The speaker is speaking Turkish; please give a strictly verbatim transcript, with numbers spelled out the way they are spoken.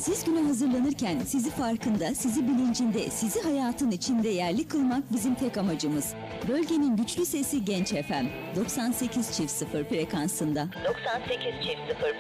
Siz güne hazırlanırken sizi farkında, sizi bilincinde, sizi hayatın içinde yerli kılmak bizim tek amacımız. Bölgenin güçlü sesi Genç F M doksan sekiz çift sıfır frekansında. doksan sekiz çift sıfır